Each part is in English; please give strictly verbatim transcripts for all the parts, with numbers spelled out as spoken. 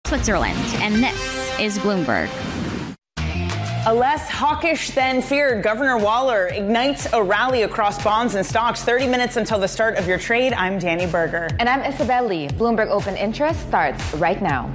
Switzerland, and this is Bloomberg. A less hawkish than feared Governor Waller ignites a rally across bonds and stocks. thirty minutes until the start of your trade. I'm Danny Berger. And I'm Isabel Lee. Bloomberg Open Interest starts right now.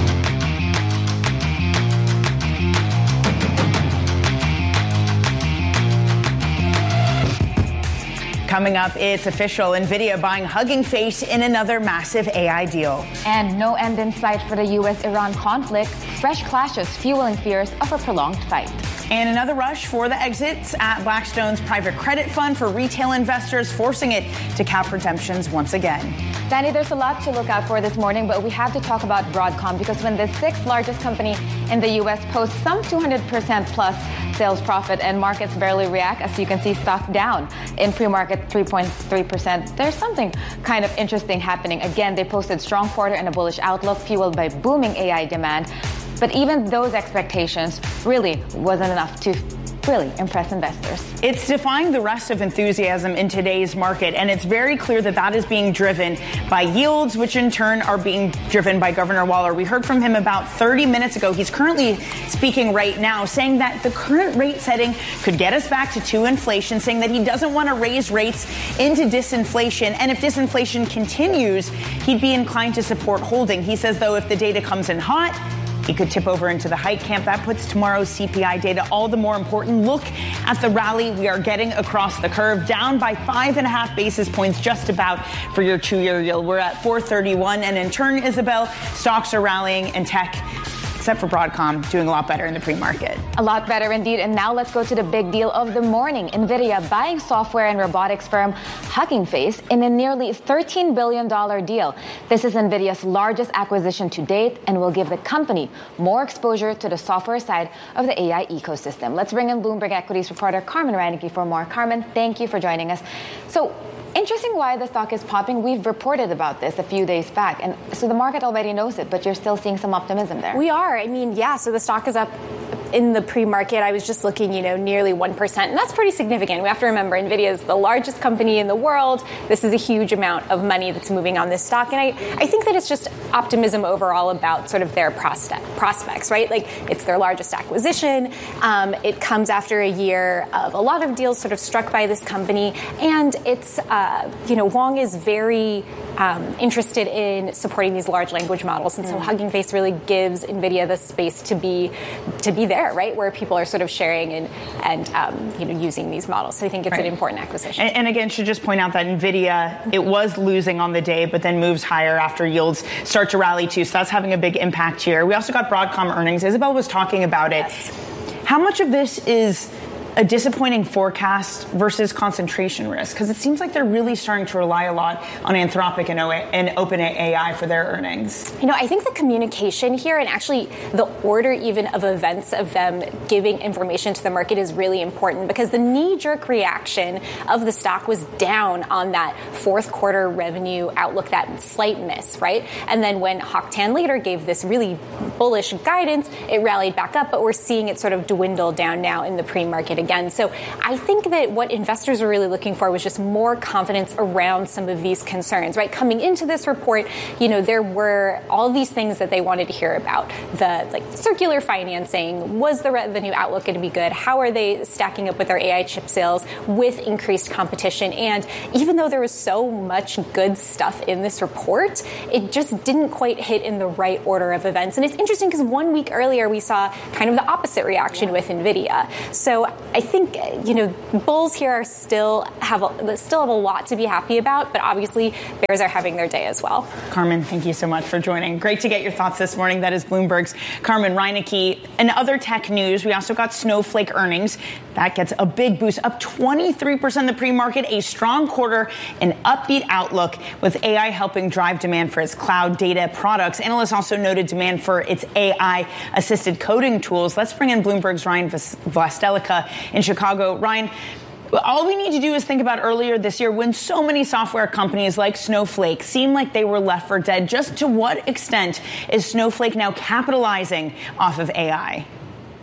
Coming up, it's official. NVIDIA buying Hugging Face in another massive A I deal. And no end in sight for the U S Iran conflict. Fresh clashes fueling fears of a prolonged fight. And another rush for the exits at Blackstone's private credit fund for retail investors, forcing it to cap redemptions once again. Danny, there's a lot to look out for this morning, but we have to talk about Broadcom because when the sixth largest company in the U S posts some two hundred percent plus sales profit and markets barely react, as you can see, stock down in pre-market three point three percent. There's something kind of interesting happening. Again, they posted strong quarter and a bullish outlook fueled by booming A I demand. But even those expectations really wasn't enough to really impress investors. It's defying the rest of enthusiasm in today's market, and it's very clear that that is being driven by yields, which in turn are being driven by Governor Waller. We heard from him about thirty minutes ago. He's currently speaking right now, saying that the current rate setting could get us back to two inflation, saying that he doesn't want to raise rates into disinflation, and if disinflation continues, he'd be inclined to support holding. He says, though, if the data comes in hot, he could tip over into the hike camp. That puts tomorrow's C P I data all the more important. Look at the rally we are getting across the curve, down by five and a half basis points, just about for your two-year yield. We're at four thirty-one, and in turn, Isabel, stocks are rallying, and tech, except for Broadcom, doing a lot better in the pre-market. A lot better indeed. And now let's go to the big deal of the morning. NVIDIA buying software and robotics firm Hugging Face in a nearly thirteen billion dollars deal. This is NVIDIA's largest acquisition to date and will give the company more exposure to the software side of the A I ecosystem. Let's bring in Bloomberg Equities reporter Carmen Reineke for more. Carmen, thank you for joining us. So, interesting why the stock is popping. We've reported about this a few days back, and so the market already knows it, but you're still seeing some optimism there. We are. I mean, yeah, so the stock is up in the pre-market. I was just looking, you know, nearly one percent, and that's pretty significant. We have to remember NVIDIA is the largest company in the world. This is a huge amount of money that's moving on this stock, and I, I think that it's just optimism overall about sort of their prospect, prospects, right? Like, it's their largest acquisition. Um, it comes after a year of a lot of deals sort of struck by this company, and it's, uh, you know, Wong is very um, interested in supporting these large language models, and so mm. Hugging Face really gives NVIDIA the space to be to be there, right, where people are sort of sharing and and um, you know, using these models. So I think it's right. an important acquisition. And, and again, should just point out that NVIDIA, it was losing on the day, but then moves higher after yields start to rally too. So that's having a big impact here. We also got Broadcom earnings. Isabel was talking about it. Yes. How much of this is a disappointing forecast versus concentration risk? Because it seems like they're really starting to rely a lot on Anthropic and, o- and OpenAI for their earnings. You know, I think the communication here and actually the order even of events of them giving information to the market is really important, because the knee-jerk reaction of the stock was down on that fourth quarter revenue outlook, that slight miss, right? And then when Hock Tan later gave this really bullish guidance, it rallied back up, but we're seeing it sort of dwindle down now in the pre-market again. So I think that what investors were really looking for was just more confidence around some of these concerns, right? Coming into this report, you know, there were all these things that they wanted to hear about. The like circular financing, was the revenue outlook going to be good? How are they stacking up with their A I chip sales with increased competition? And even though there was so much good stuff in this report, it just didn't quite hit in the right order of events. And it's interesting because one week earlier we saw kind of the opposite reaction yeah. with NVIDIA. So I think, you know, bulls here are still have a, still have a lot to be happy about, but obviously bears are having their day as well. Carmen, thank you so much for joining. Great to get your thoughts this morning. That is Bloomberg's Carmen Reineke. In other tech news, we also got Snowflake earnings. That gets a big boost, up twenty-three percent in the pre-market, a strong quarter, an upbeat outlook with A I helping drive demand for its cloud data products. Analysts also noted demand for its A I-assisted coding tools. Let's bring in Bloomberg's Ryan Vlastelica in Chicago. Ryan, all we need to do is think about earlier this year when so many software companies like Snowflake seemed like they were left for dead. Just to what extent is Snowflake now capitalizing off of A I?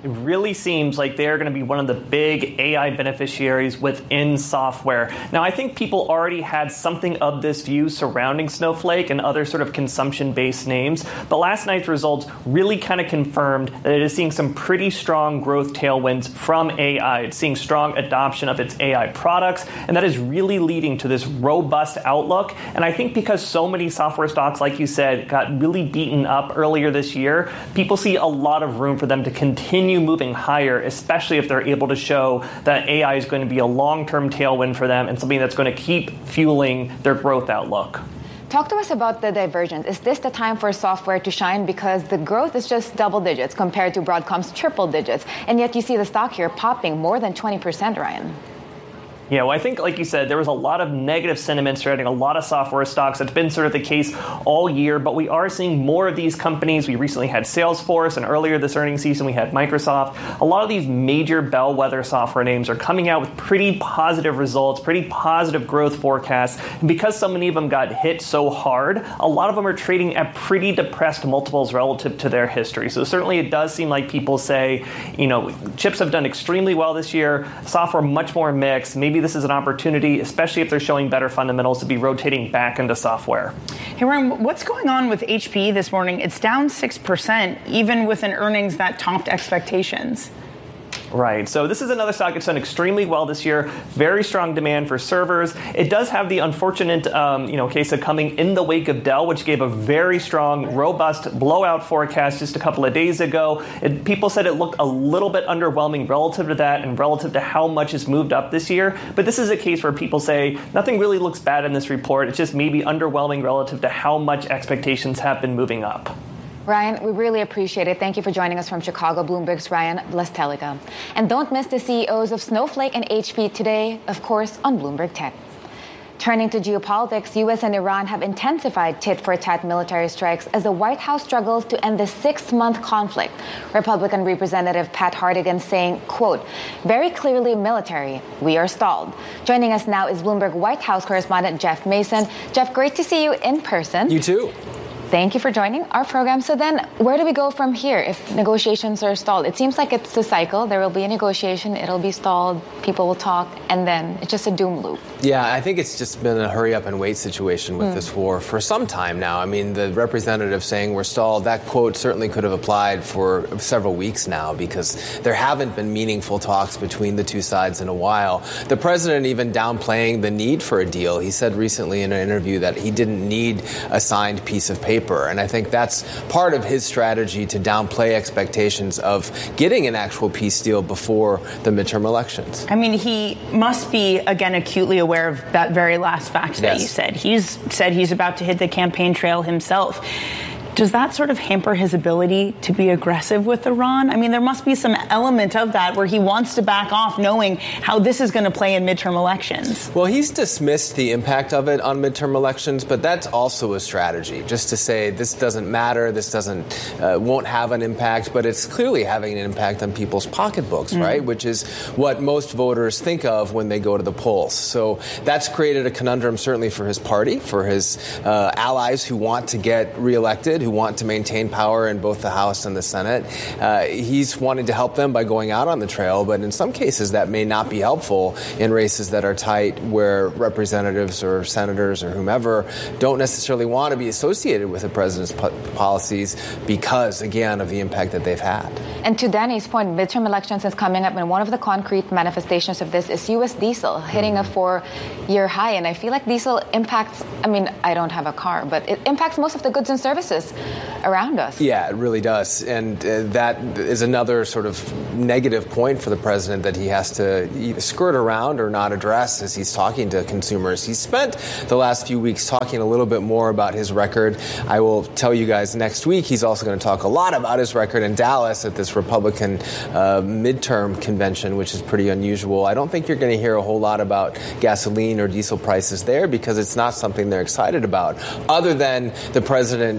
It really seems like they're going to be one of the big A I beneficiaries within software. Now, I think people already had something of this view surrounding Snowflake and other sort of consumption-based names, but last night's results really kind of confirmed that it is seeing some pretty strong growth tailwinds from A I. It's seeing strong adoption of its A I products, and that is really leading to this robust outlook. And I think because so many software stocks, like you said, got really beaten up earlier this year, people see a lot of room for them to continue moving higher, especially if they're able to show that A I is going to be a long-term tailwind for them and something that's going to keep fueling their growth outlook. Talk to us about the divergence. Is this the time for software to shine because the growth is just double digits compared to Broadcom's triple digits, and yet you see the stock here popping more than twenty percent, Ryan? Yeah, well, I think, like you said, there was a lot of negative sentiment surrounding a lot of software stocks. That's been sort of the case all year, but we are seeing more of these companies. We recently had Salesforce, and earlier this earnings season, we had Microsoft. A lot of these major bellwether software names are coming out with pretty positive results, pretty positive growth forecasts. And because so many of them got hit so hard, a lot of them are trading at pretty depressed multiples relative to their history. So certainly it does seem like people say, you know, chips have done extremely well this year, software much more mixed. Maybe this is an opportunity, especially if they're showing better fundamentals, to be rotating back into software. Hey, Ryan, what's going on with H P this morning? It's down six percent, even with an earnings that topped expectations. Right. So this is another stock that's done extremely well this year. Very strong demand for servers. It does have the unfortunate, um, you know, case of coming in the wake of Dell, which gave a very strong, robust blowout forecast just a couple of days ago. It, people said it looked a little bit underwhelming relative to that and relative to how much it's moved up this year. But this is a case where people say nothing really looks bad in this report. It's just maybe underwhelming relative to how much expectations have been moving up. Ryan, we really appreciate it. Thank you for joining us from Chicago. Bloomberg's Ryan Blestelica. And don't miss the C E Os of Snowflake and H P today, of course, on Bloomberg Tech. Turning to geopolitics, U S and Iran have intensified tit-for-tat military strikes as the White House struggles to end the six-month conflict. Republican Representative Pat Hartigan saying, quote, very clearly military, we are stalled. Joining us now is Bloomberg White House correspondent Jeff Mason. Jeff, great to see you in person. You too. Thank you for joining our program. So then, where do we go from here if negotiations are stalled? It seems like it's a cycle. There will be a negotiation, it'll be stalled, people will talk, and then it's just a doom loop. Yeah, I think it's just been a hurry-up-and-wait situation with mm. this war for some time now. I mean, the representative saying we're stalled, that quote certainly could have applied for several weeks now because there haven't been meaningful talks between the two sides in a while. The president even downplaying the need for a deal. He said recently in an interview that he didn't need a signed piece of paper. And I think that's part of his strategy to downplay expectations of getting an actual peace deal before the midterm elections. I mean, he must be, again, acutely aware of that very last fact that yes. you said. He's said he's about to hit the campaign trail himself. Does that sort of hamper his ability to be aggressive with Iran? I mean, there must be some element of that where he wants to back off knowing how this is going to play in midterm elections. Well, he's dismissed the impact of it on midterm elections, but that's also a strategy, just to say this doesn't matter, this doesn't uh, won't have an impact, but it's clearly having an impact on people's pocketbooks, mm-hmm. right? Which is what most voters think of when they go to the polls. So that's created a conundrum certainly for his party, for his uh, allies who want to get reelected, who want to maintain power in both the House and the Senate. Uh, he's wanting to help them by going out on the trail, but in some cases that may not be helpful in races that are tight where representatives or senators or whomever don't necessarily want to be associated with the president's po- policies because, again, of the impact that they've had. And to Danny's point, midterm elections is coming up, and one of the concrete manifestations of this is U S diesel hitting mm-hmm. a four-year high. And I feel like diesel impacts, I mean, I don't have a car, but it impacts most of the goods and services around us. Yeah, it really does. And uh, that is another sort of negative point for the president that he has to either skirt around or not address as he's talking to consumers. He's spent the last few weeks talking a little bit more about his record. I will tell you guys next week he's also going to talk a lot about his record in Dallas at this Republican uh, midterm convention, which is pretty unusual. I don't think you're going to hear a whole lot about gasoline or diesel prices there because it's not something they're excited about, other than the president sort of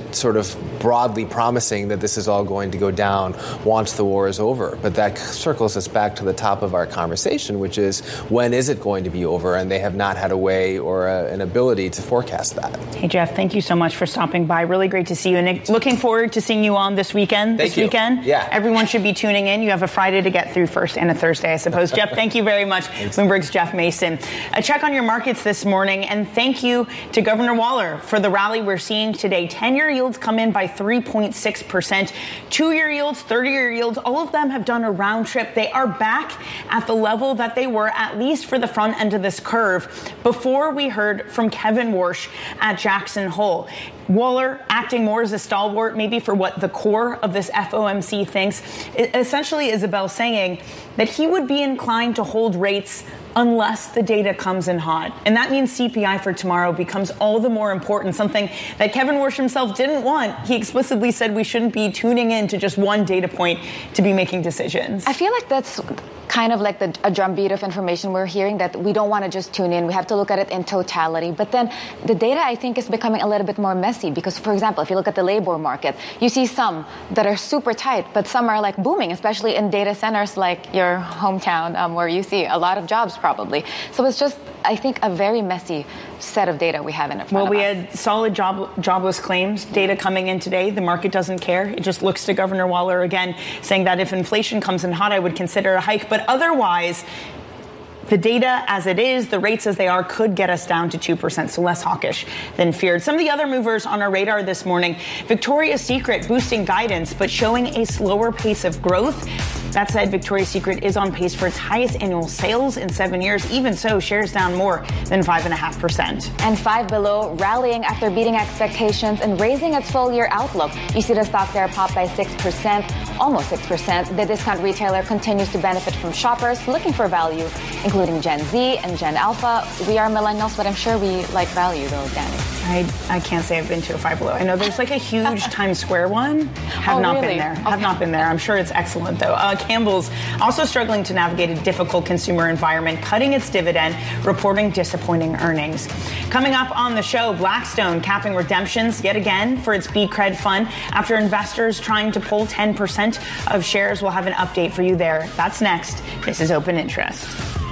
of broadly promising that this is all going to go down once the war is over. But that circles us back to the top of our conversation, which is, when is it going to be over? And they have not had a way or a, an ability to forecast that. Hey, Jeff, thank you so much for stopping by. Really great to see you. And looking forward to seeing you on this weekend. Thank this you. weekend. Yeah. Everyone should be tuning in. You have a Friday to get through first and a Thursday, I suppose. Jeff, thank you very much. Thanks. Bloomberg's Jeff Mason. A check on your markets this morning. And thank you to Governor Waller for the rally we're seeing today. ten-year yields come in by three point six percent. Two-year yields, thirty-year yields, all of them have done a round trip. They are back at the level that they were, at least for the front end of this curve, before we heard from Kevin Warsh at Jackson Hole. Waller acting more as a stalwart, maybe for what the core of this F O M C thinks. Essentially, Isabel saying that he would be inclined to hold rates unless the data comes in hot. And that means C P I for tomorrow becomes all the more important, something that Kevin Warsh himself didn't want. He explicitly said we shouldn't be tuning in to just one data point to be making decisions. I feel like that's kind of like the, a drumbeat of information we're hearing, that we don't want to just tune in. We have to look at it in totality. But then the data, I think, is becoming a little bit more messy because, for example, if you look at the labor market, you see some that are super tight, but some are like booming, especially in data centers like your hometown, um, where you see a lot of jobs probably. So it's just, I think, a very messy set of data we have in it. Well, we had solid job, jobless claims data coming in today. The market doesn't care. It just looks to Governor Waller again, saying that if inflation comes in hot, I would consider a hike. But otherwise, the data as it is, the rates as they are, could get us down to two percent, so less hawkish than feared. Some of the other movers on our radar this morning: Victoria's Secret boosting guidance, but showing a slower pace of growth. That said, Victoria's Secret is on pace for its highest annual sales in seven years. Even so, shares down more than five point five percent. And Five Below rallying after beating expectations and raising its full-year outlook. You see the stock there pop by six percent, almost six percent. The discount retailer continues to benefit from shoppers looking for value, including Gen Z and Gen Alpha. We are millennials, but I'm sure we like value, though, Danny. I, I can't say I've been to a Five Below. I know there's like a huge Times Square one. Have oh, not really? been there. Okay. Have not been there. I'm sure it's excellent, though. Uh, Campbell's also struggling to navigate a difficult consumer environment, cutting its dividend, reporting disappointing earnings. Coming up on the show, Blackstone capping redemptions yet again for its B-Cred fund after investors trying to pull ten percent of shares. We'll have an update for you there. That's next. This is Open Interest.